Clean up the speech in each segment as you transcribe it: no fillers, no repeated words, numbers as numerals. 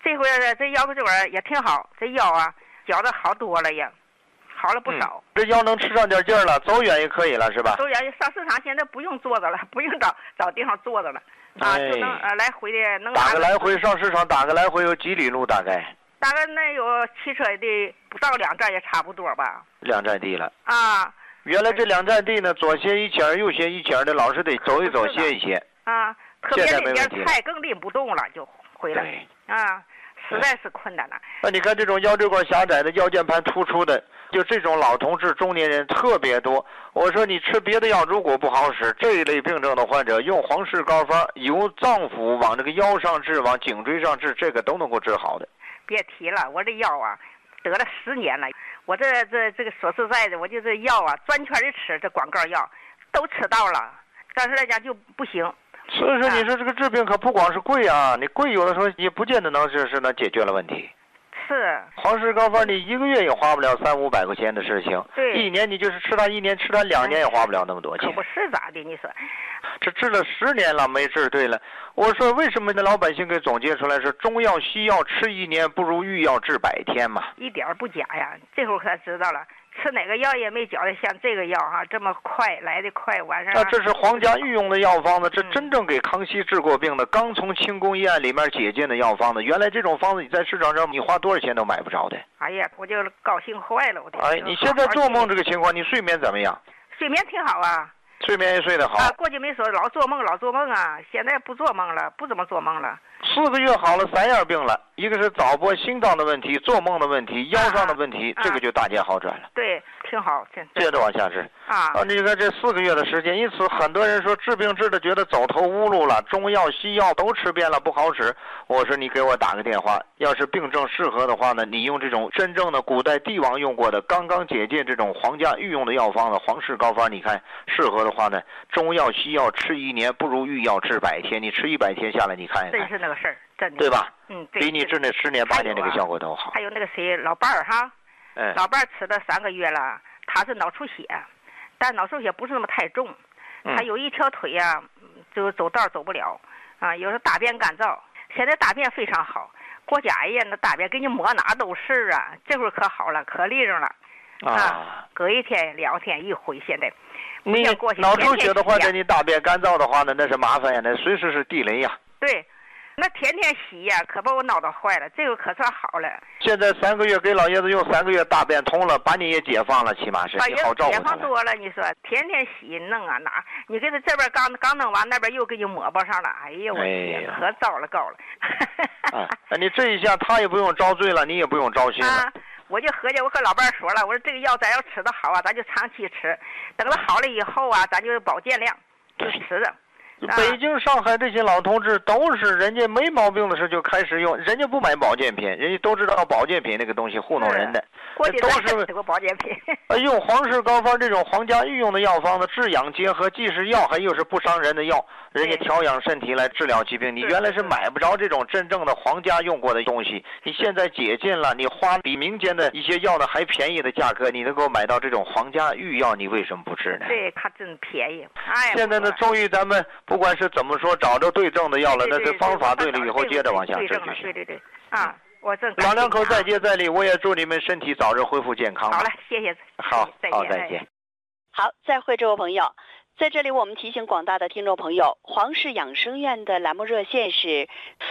这回这腰这会儿也挺好，这腰啊觉得好多了也，好了不少。 这腰能吃上点劲儿了，走远也可以了，是吧？ 走远上市场现在不用坐着了，不用找地方坐着了，就能来回的能打个来回上市场，打个来回有几里路大概？ 大概那有汽车的不到2站也差不多吧。 2站地了啊。 原来这2站地呢，左歇一前右歇一前的，老是得走一走歇一歇。 啊，特别那点菜更拎不动了，就回来。啊，实在是困难了。 那你看这种腰椎管狭窄的、腰间盘突出的，就这种老同志、中年人特别多。我说你吃别的药如果不好使，这一类病症的患者用黄氏膏方，由脏腑往这个腰上治，往颈椎上治，这个都能够治好的。 别提了，我这腰啊，得了10年了。我这个说实在的，我就这药啊，专权的吃，这广告药都吃到了，但是来讲就不行。 所以说，你说这个治病可不光是贵啊，你贵有的时候也不见得能能解决了问题。 是。 黄氏膏方你1个月也花不了300-500块钱的事情， 对 ，1年你就是吃它1年，吃它2年也花不了那么多钱。 可不是咋的？你说， 这治了10年了没治对了。我说为什么那老百姓给总结出来是中药西药吃1年不如御药治100天嘛？ 一点不假呀，这会儿可知道了。吃哪个药也没觉得像这个药这么快来的快，晚上。 这是皇家御用的药方子，这真正给康熙治过病的，刚从清宫医案里面解禁的药方子。原来这种方子你在市场上你花多少钱都买不着的。 哎呀，我就高兴坏了，我的。 你现在做梦这个情况，你睡眠怎么样？ 睡眠挺好啊。 睡眠也睡得好过去没说老做梦啊，现在不做梦了，不怎么做梦了。 4个月好了3样病了，一个是早搏心脏的问题、做梦的问题、腰上的问题，这个就大见好转了。 对，挺好。 接着往下治你看这4个月的时间，因此很多人说治病治的觉得走投无路了，中药西药都吃遍了不好使。我说你给我打个电话，要是病症适合的话呢，你用这种真正的古代帝王用过的刚刚解禁这种皇家御用的药方的黄氏膏方，你看适合的话呢，中药西药吃1年不如御药治100天，你吃100天下来你看一看。 真是那个事儿，真的。 对吧？ 对。 比你治那10年8年这个效果都好。 还有那个谁，老伴儿哈，老伴儿吃了3个月了，他是脑出血，但脑出血不是那么太重，他有一条腿呀，就走道走不了，有时候大便干燥，现在大便非常好，国家医院的大便给你抹哪都是啊，这会儿可好了，可利索了，隔1天2天一回，现在。 你脑出血的话，在你大便干燥的话呢，那是麻烦呀，那随时是地雷呀。 对。那天天洗呀，可把我闹到坏了。这个可算好了。 现在3个月给老爷子用3个月大便通了，把你也解放了，起码是你好照顾他了。 解放多了，你说天天洗弄啊哪？你给他这边刚弄完，那边又给你抹巴上了。哎呀，我天，可糟了高了。 你这一下他也不用遭罪了，你也不用糟心了。 我就合计，我和老伴说了，我说这个药咱要吃的好啊，咱就长期吃。等它好了以后啊，咱就保健量，就吃着。 北京、上海这些老同志都是人家没毛病的时候就开始用，人家不买保健品，人家都知道保健品那个东西糊弄人的， 都是吃过保健品。 用黄氏膏方这种皇家御用的药方的治养结合，既是药还又是不伤人的药，人家调养身体来治疗疾病。你原来是买不着这种真正的皇家用过的东西，你现在解禁了，你花比民间的一些药呢还便宜的价格，你能够买到这种皇家御药，你为什么不治呢？ 对，它真便宜。 现在呢，终于咱们不管是怎么说，找着对症的药了，那这方法对了以后，接着往下治就行。 对，我正老两口再接再厉，我也祝你们身体早日恢复健康。 好了，谢谢。 好，再见。 好，再会，这位朋友。在这里，我们提醒广大的听众朋友，黄氏养生院的栏目热线是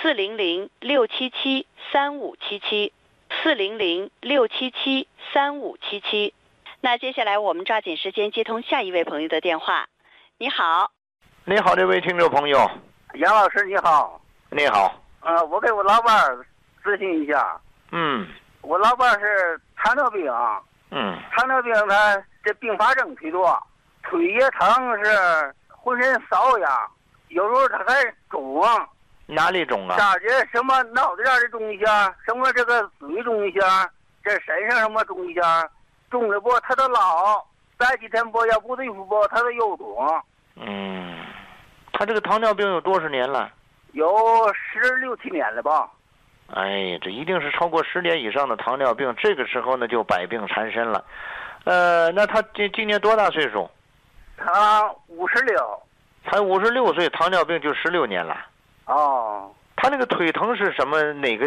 400-677-3577，400-677-3577。那接下来我们抓紧时间接通下一位朋友的电话。你好。 你好，这位听众朋友。 杨老师你好。 你好。 我给我老伴儿咨询一下。我老伴儿是糖尿病。糖尿病他这并发症忒多，腿也疼，是浑身瘙痒，有时候他还肿。 哪里肿啊？ 大姐什么脑袋上的肿一下，什么这个嘴肿一下，这身上什么肿一下，肿的不他都老，再几天不要不对付不他都又肿。 他这个糖尿病有多少年了？ 有16、17年了吧。 哎，这一定是超过10年以上的糖尿病，这个时候呢就百病缠身了。那他今年多大岁数？ 他56。 才56岁，糖尿病就16年了。 哦。 他那个腿疼是什么哪个